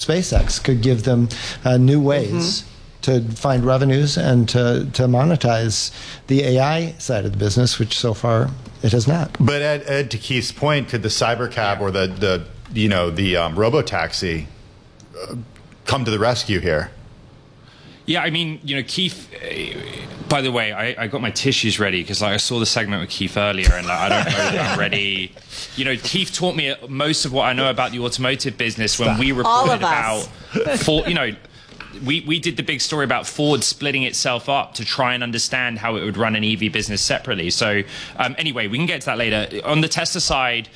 SpaceX could give them new ways to find revenues and to monetize the AI side of the business, which so far it has not. But Ed, to Keith's point, could the cybercab or the robotaxi come to the rescue here? Yeah, I mean, Keith, by the way, I got my tissues ready because I saw the segment with Keith earlier and I don't know that I'm ready. Keith taught me most of what I know about the automotive business when we reported about Ford. We did the big story about Ford splitting itself up to try and understand how it would run an EV business separately. So anyway, we can get to that later. On the Tesla side,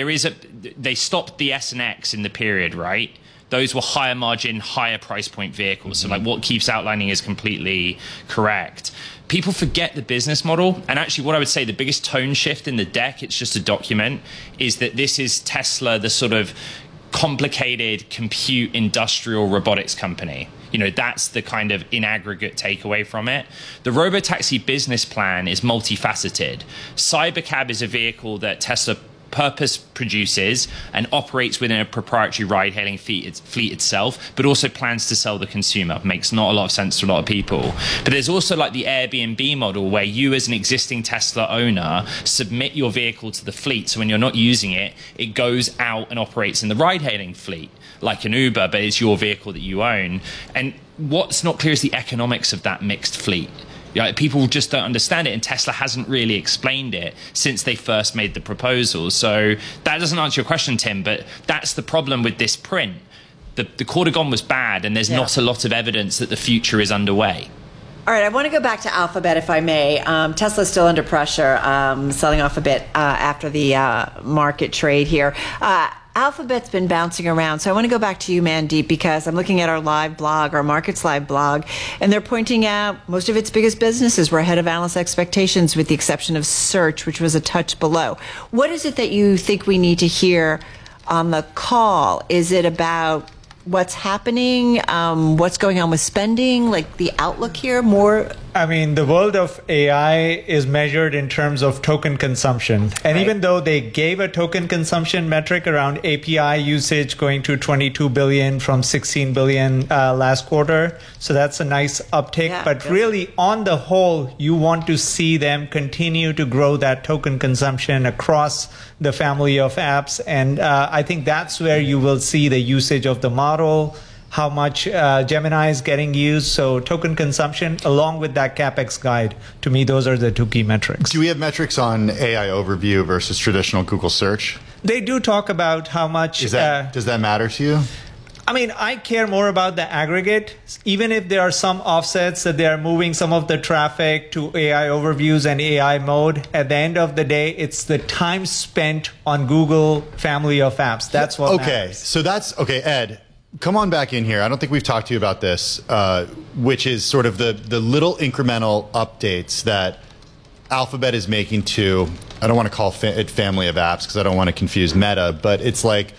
they stopped the S and X in the period, right? Those were higher margin, higher price point vehicles. So what Keith's outlining is completely correct. People forget the business model. And actually what I would say the biggest tone shift in the deck, it's just a document, is that this is Tesla, the sort of complicated compute industrial robotics company. That's the kind of in aggregate takeaway from it. The robotaxi business plan is multifaceted. Cybercab is a vehicle that Tesla purpose produces and operates within a proprietary ride-hailing fleet itself, but also plans to sell the consumer. Makes not a lot of sense to a lot of people. But there's also like the Airbnb model where you as an existing Tesla owner submit your vehicle to the fleet. So when you're not using it, it goes out and operates in the ride-hailing fleet like an Uber, but it's your vehicle that you own. And what's not clear is the economics of that mixed fleet. People just don't understand it, and Tesla hasn't really explained it since they first made the proposal. So that doesn't answer your question, Tim, but that's the problem with this print. The quarter gone was bad, and there's not a lot of evidence that the future is underway. All right, I want to go back to Alphabet, if I may. Tesla's still under pressure, selling off a bit after the market trade here. Alphabet's been bouncing around. So I want to go back to you, Mandeep, because I'm looking at our live blog, our Markets Live blog, and they're pointing out most of its biggest businesses were ahead of analyst expectations with the exception of search, which was a touch below. What is it that you think we need to hear on the call? Is it about what's happening, what's going on with spending, like the outlook here more? I mean, the world of AI is measured in terms of token consumption. And even though they gave a token consumption metric around API usage going to 22 billion from 16 billion last quarter, so that's a nice uptick. Yeah, but really, on the whole, you want to see them continue to grow that token consumption across the family of apps. And I think that's where you will see the usage of the model, how much Gemini is getting used. So token consumption along with that CapEx guide, to me, those are the two key metrics. Do we have metrics on AI overview versus traditional Google search? They do talk about how much. Does that matter to you? I mean, I care more about the aggregate, even if there are some offsets that they are moving some of the traffic to AI overviews and AI mode. At the end of the day, it's the time spent on Google family of apps. That's what matters. So that's, okay, Ed, come on back in here. I don't think we've talked to you about this, which is sort of the little incremental updates that Alphabet is making to, I don't want to call it family of apps because I don't want to confuse Meta, but it's like,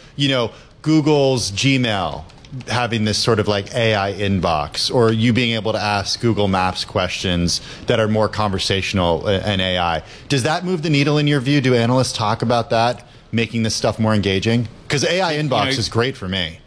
Google's Gmail having this sort of like AI inbox, or you being able to ask Google Maps questions that are more conversational and AI. Does that move the needle in your view? Do analysts talk about that, making this stuff more engaging? Because AI inbox is great for me.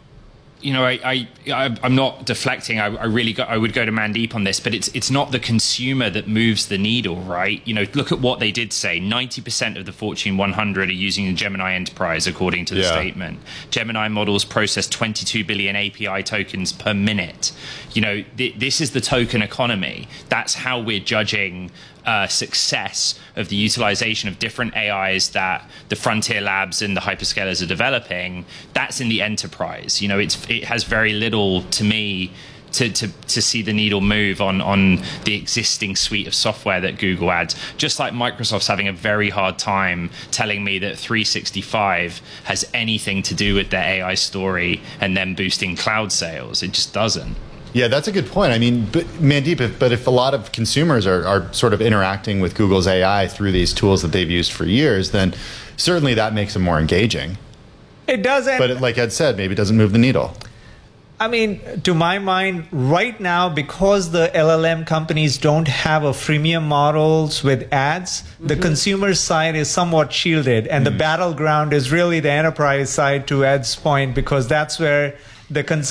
I'm not deflecting. I would go to Mandeep on this, but it's not the consumer that moves the needle, right? Look at what they did say. 90% of the Fortune 100 are using the Gemini Enterprise, according to the statement. Gemini models process 22 billion API tokens per minute. This is the token economy. That's how we're judging success of the utilization of different AIs that the frontier labs and the hyperscalers are developing. That's in the enterprise. It has very little, to me, to see the needle move on the existing suite of software that Google adds. Just like Microsoft's having a very hard time telling me that 365 has anything to do with their AI story and then boosting cloud sales. It just doesn't. Yeah, that's a good point. I mean, Mandeep, if a lot of consumers are sort of interacting with Google's AI through these tools that they've used for years, then certainly that makes them more engaging. It doesn't. But like Ed said, maybe it doesn't move the needle. I mean, to my mind, right now, because the LLM companies don't have a freemium models with ads, the consumer side is somewhat shielded. And the battleground is really the enterprise side, to Ed's point, because that's where the